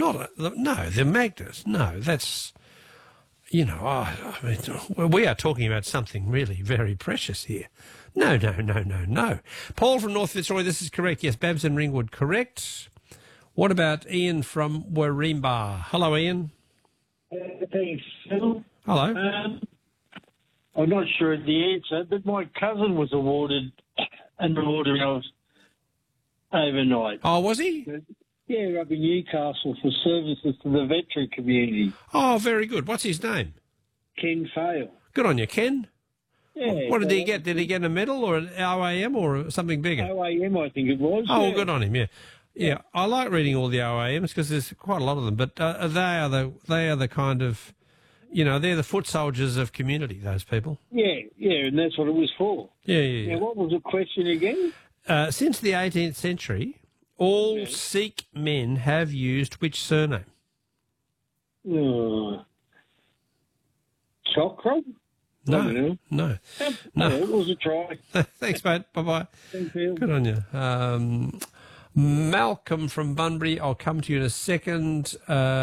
No, the Magnus. No, that's, you know, I mean, we are talking about something really very precious here. No. Paul from North Fitzroy, this is correct. Yes, Babs and Ringwood, correct. What about Ian from Warrimba? Hello, Ian. Thanks, Phil. Hello. I'm not sure of the answer, but my cousin was awarded an award overnight. Oh, was he? Yeah, up in Newcastle for services to the veteran community. Oh, very good. What's his name? Ken Fale. Good on you, Ken. Yeah. What did he get? Did he get a medal or an OAM or something bigger? OAM, I think it was. Oh, yeah. well, good on him. Yeah. I like reading all the OAMs because there's quite a lot of them. But they are the kind of, you know, they're the foot soldiers of community. Those people. Yeah, and that's what it was for. Yeah. Now, what was the question again? Since the 18th century, all Sikh men have used which surname? Chokra? No. It was a try. Thanks, mate. Bye-bye. Thank you. Good on you. Malcolm from Bunbury, I'll come to you in a second.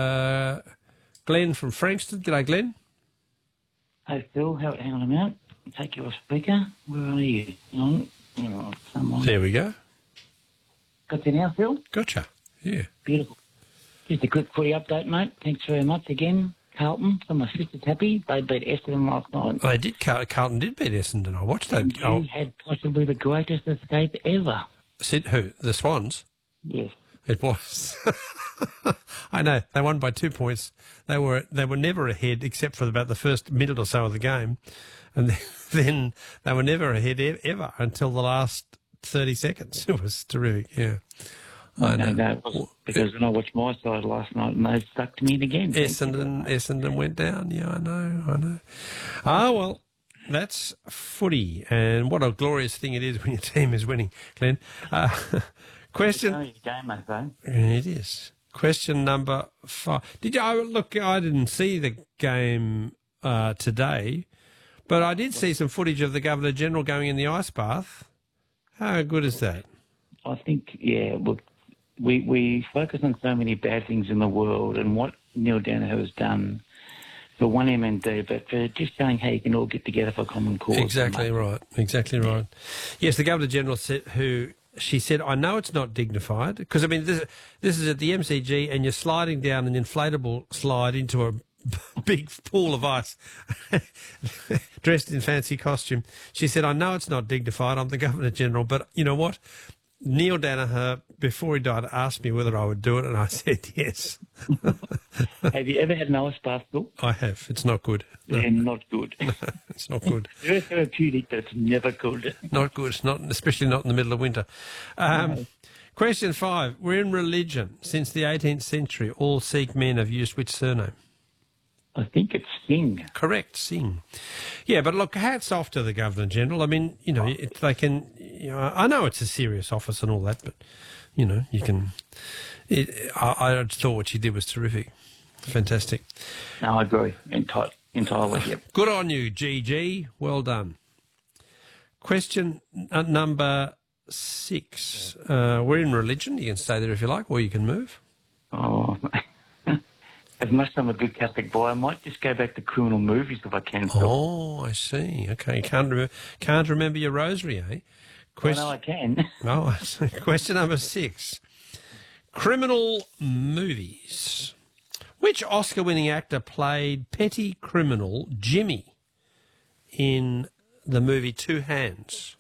Glenn from Frankston. G'day, Glenn. Hey, Phil. Hang on a minute. Take your speaker. Where are you? Someone. There we go. Got you now, Phil? Gotcha. Yeah. Beautiful. Just a quick footy update, mate. Thanks very much again. Carlton, so my sister's happy. They beat Essendon last night. They did. Carlton did beat Essendon. I watched that. You had possibly the greatest escape ever. Who? The Swans? Yes. It was. I know. They won by 2 points. They were never ahead except for about the first minute or so of the game. And then they were never ahead ever until the last 30 seconds. It was terrific, yeah. I know. No, it wasn't, because when I watched my side last night and they stuck to me again. Essendon went down. Yeah, I know. Ah, well, that's footy. And what a glorious thing it is when your team is winning, Glenn. Question. It's a game, mate, though. It is. Question number 5. I didn't see the game today, but I did see some footage of the Governor-General going in the ice bath. How good is that? I think, look, we focus on so many bad things in the world and what Neil Danaher has done for one MND, but for just showing how you can all get together for a common cause. Exactly right. Yes, the Governor-General she said, I know it's not dignified, because, I mean, this is at the MCG and you're sliding down an inflatable slide into a big pool of ice dressed in fancy costume. She said, I know it's not dignified. I'm the Governor-General, but you know what? Neil Danaher, before he died, asked me whether I would do it, and I said yes. Have you ever had an ice bath, Bill? I have. It's not good. No. Yeah, not good. No, it's not good. Very therapeutic, but it's never good. Not good. It's not, especially not in the middle of winter. No. Question 5. We're in religion. Since the 18th century, all Sikh men have used which surname? I think it's Singh. Correct, Singh. Yeah, but look, hats off to the Governor-General. I mean, you know, they can... You know, I know it's a serious office and all that, but, you know, you can... I thought what she did was terrific. Fantastic. No, I agree. Entirely, yep. Good on you, GG. Well done. Question number 6. We're in religion. You can stay there if you like, or you can move. Oh, as much as I'm a good Catholic boy, I might just go back to criminal movies if I can. Oh, I see. Okay, you can't remember your rosary, eh? No, I can. Oh, I see. Question number 6. Criminal movies. Which Oscar-winning actor played petty criminal Jimmy in the movie Two Hands?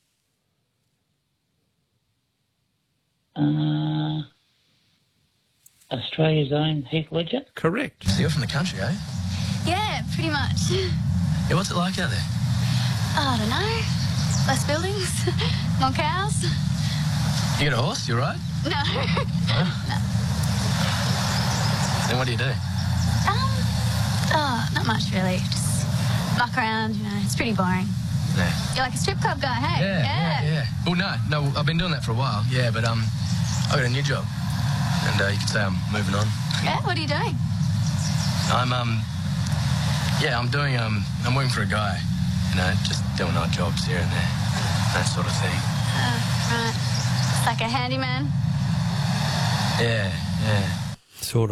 Australia's own Heath Ledger? Correct. So you're from the country, eh? Yeah, pretty much. Yeah, what's it like out there? I don't know. Less buildings, more cows. You got a horse, you ride? No. Huh? No. Then what do you do? Not much really. Just muck around, you know. It's pretty boring. Yeah. You're like a strip club guy, hey? Yeah. Well, no, I've been doing that for a while, yeah, but I got a new job. And you could say I'm moving on. Yeah, what are you doing? I'm working for a guy, you know, just doing odd jobs here and there, that sort of thing. Right. It's like a handyman? Yeah.